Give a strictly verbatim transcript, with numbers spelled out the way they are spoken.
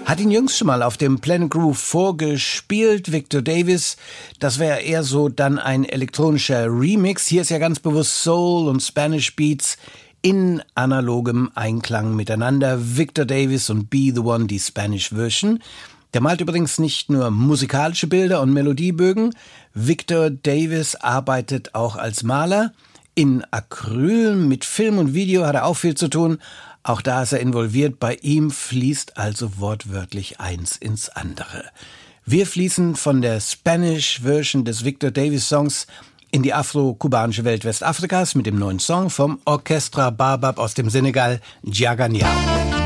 Hat ihn jüngst schon mal auf dem Planet Groove vorgespielt, Victor Davis. Das wäre eher so dann ein elektronischer Remix. Hier ist ja ganz bewusst Soul und Spanish Beats in analogem Einklang miteinander. Victor Davis und Be the One, die Spanish Version. Der malt übrigens nicht nur musikalische Bilder und Melodiebögen. Victor Davis arbeitet auch als Maler. In Acryl, mit Film und Video hat er auch viel zu tun. Auch da ist er involviert. Bei ihm fließt also wortwörtlich eins ins andere. Wir fließen von der Spanish-Version des Victor Davis-Songs in die afro-kubanische Welt Westafrikas mit dem neuen Song vom Orchestra Baobab aus dem Senegal, Djaganyao.